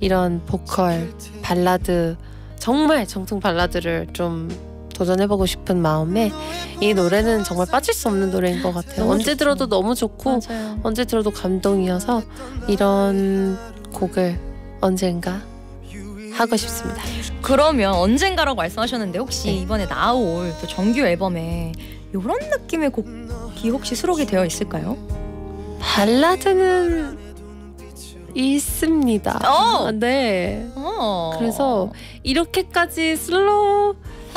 이런 보컬, 발라드, 정말 정통 발라드를 좀 도전해보고 싶은 마음에 이 노래는 정말 빠질 수 없는 노래인 것 같아요. 언제 들어도 너무 좋고 맞아요. 언제 들어도 감동이어서 이런 곡을 언젠가 하고 싶습니다. 그러면 언젠가라고 말씀하셨는데 혹시 네. 이번에 나올 또 정규 앨범에 이런 느낌의 곡이 혹시 수록이 되어 있을까요? 발라드는 있습니다. 네. 그래서 이렇게까지 슬로우한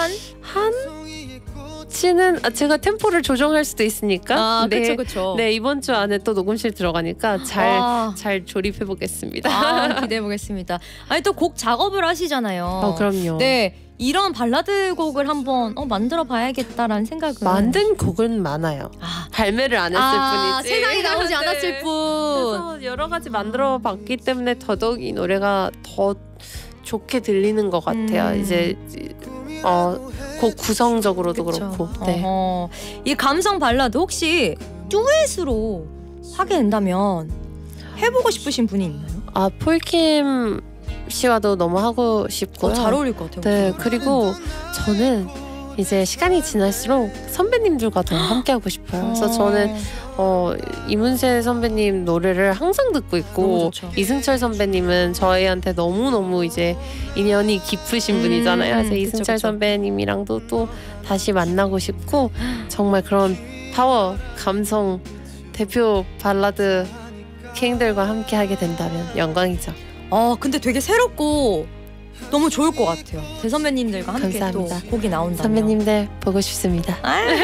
지는 제가 템포를 조정할 수도 있으니까. 네. 그렇죠. 네, 이번 주 안에 또 녹음실 들어가니까 잘 조립해 보겠습니다. 기대해 보겠습니다. 아니 또 곡 작업을 하시잖아요. 그럼요. 네. 이런 발라드 곡을 한번 만들어 봐야겠다라는 생각은 만든 곡은 많아요. 발매를 안 했을 뿐이지. 세상에 나오지 않았을 네. 뿐. 그래서 여러 가지 만들어 봤기 때문에 더더욱 이 노래가 더 좋게 들리는 것 같아요. 이제 곡 구성적으로도 그쵸. 그렇고. 네. 이 감성 발라드 혹시 듀엣으로 하게 된다면 해보고 싶으신 분이 있나요? 폴킴 씨와도 너무 하고 싶고요. 잘 어울릴 것 같아요. 네, 그리고 저는 이제 시간이 지날수록 선배님들과도 함께 하고 싶어요. 그래서 저는 이문세 선배님 노래를 항상 듣고 있고, 이승철 선배님은 저희한테 너무너무 이제 인연이 깊으신 분이잖아요. 그래서 이승철 선배님이랑도 또 다시 만나고 싶고, 정말 그런 파워, 감성, 대표 발라드 킹들과 함께 하게 된다면 영광이죠. 근데 되게 새롭고 너무 좋을 것 같아요. 대선배님들과 함께 감사합니다. 또 곡이 나온다면. 선배님들 보고 싶습니다.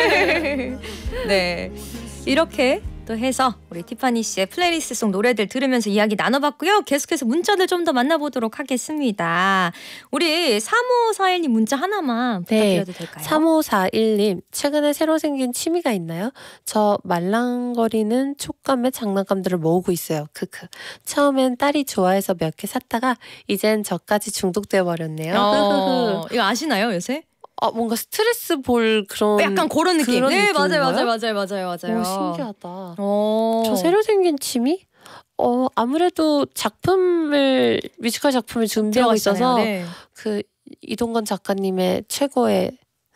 네, 이렇게 또 해서 우리 티파니 씨의 플레이리스트 송 노래들 들으면서 이야기 나눠봤고요. 계속해서 문자들 좀 더 만나보도록 하겠습니다. 우리 3541님 문자 하나만 부탁드려도 될까요? 3541님, 최근에 새로 생긴 취미가 있나요? 저 말랑거리는 촉감의 장난감들을 모으고 있어요. 크크. 처음엔 딸이 좋아해서 몇 개 샀다가 이젠 저까지 중독되어 버렸네요. 이거 아시나요, 요새? 뭔가 스트레스 볼 그런 약간 그런 느낌. 그런 네, 느낌인가요? 맞아요. 신기하다. 저 새로 생긴 취미? 아무래도 뮤지컬 작품을 준비하고 있어서 네. 그 이동건 작가님의 최고의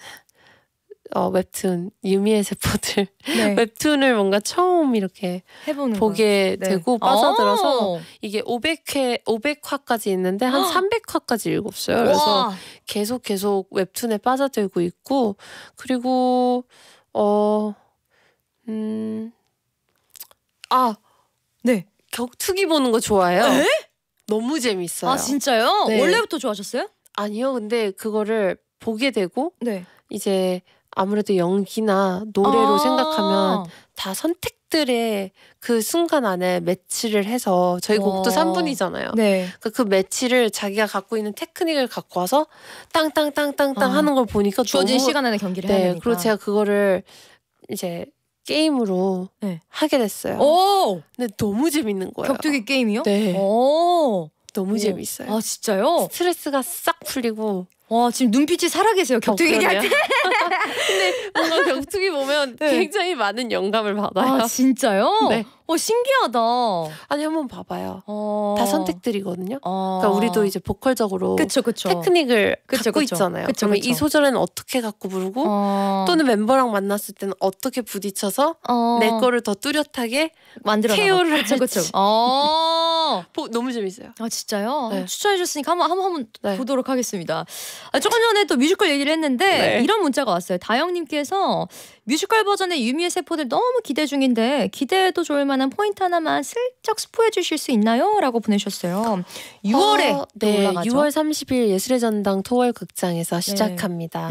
웹툰 유미의 세포들 네. 웹툰을 뭔가 처음 이렇게 해보는 보게 되고 빠져들어서 이게 500화까지 있는데 한 300화까지 읽었어요. 그래서 계속 웹툰에 빠져들고 있고, 그리고 네. 격투기 보는 거 좋아해요. 너무 재밌어요. 진짜요? 네. 원래부터 좋아하셨어요? 아니요. 근데 그거를 보게 되고 네. 이제 아무래도 연기나 노래로 생각하면 다 선택들의 그 순간 안에 매치를 해서, 저희 곡도 3분이잖아요. 네. 그 매치를 자기가 갖고 있는 테크닉을 갖고 와서 땅땅땅땅땅 하는 걸 보니까 주어진 너무, 시간 안에 경기를 해야 되니까. 그리고 제가 그거를 이제 게임으로 하게 됐어요. 근데 너무 재밌는 거예요. 격투기 게임이요? 네. 너무 재밌어요. 진짜요? 스트레스가 싹 풀리고. 지금 눈빛이 살아계세요. 격투기 얘기할 때. 근데 뭔가 격투기 보면 굉장히 많은 영감을 받아요. 진짜요? 네. 신기하다. 아니, 한번 봐봐요. 다 선택들이거든요. 그러니까 우리도 이제 보컬적으로 그쵸. 테크닉을 갖고 있잖아요. 그러면 이 소절에는 어떻게 갖고 부르고 또는 멤버랑 만났을 때는 어떻게 부딪혀서 내 거를 더 뚜렷하게 만들어 케어를 그쵸. 너무 재밌어요. 진짜요? 네. 추천해주셨으니까 한번 보도록 하겠습니다. 조금 전에 또 뮤지컬 얘기를 했는데 이런 문자가 왔어요. 다영님께서 뮤지컬 버전의 유미의 세포들 너무 기대 중인데 기대해도 좋을 만한 포인트 하나만 슬쩍 스포해 주실 수 있나요? 라고 보내셨어요. 6월에 올라가죠. 6월 30일 예술의 전당 토월 극장에서 시작합니다.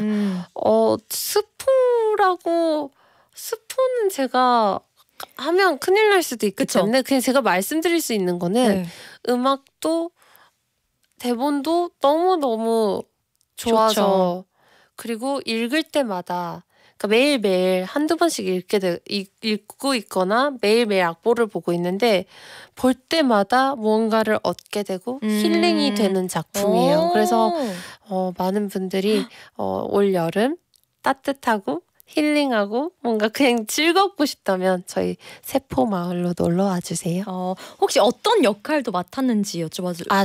스포는 제가 하면 큰일 날 수도 있기 때문에 그냥 제가 말씀드릴 수 있는 거는 음악도 대본도 너무너무 좋아서 좋죠. 그리고 읽을 때마다 그러니까 매일매일 한두 번씩 읽고 있거나 매일매일 악보를 보고 있는데 볼 때마다 무언가를 얻게 되고 힐링이 되는 작품이에요. 그래서 많은 분들이 올 여름 따뜻하고 힐링하고 뭔가 그냥 즐겁고 싶다면 저희 세포마을로 놀러와 주세요. 혹시 어떤 역할도 맡았는지 여쭤봐도